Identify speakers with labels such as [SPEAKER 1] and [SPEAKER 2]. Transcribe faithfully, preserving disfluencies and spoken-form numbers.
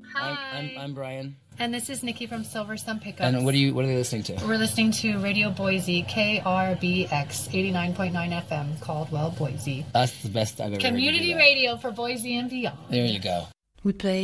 [SPEAKER 1] Hi.
[SPEAKER 2] I'm, I'm, I'm Brian.
[SPEAKER 1] And this is Nikki from Silver Sun Pickups.
[SPEAKER 2] And what are you? What are they listening to?
[SPEAKER 1] We're listening to Radio Boise, K R B X, eighty-nine point nine F M, Caldwell, Boise.
[SPEAKER 2] That's the best I've ever heard you do
[SPEAKER 1] Community
[SPEAKER 2] that.
[SPEAKER 1] radio for Boise and beyond.
[SPEAKER 2] There you go.
[SPEAKER 3] We play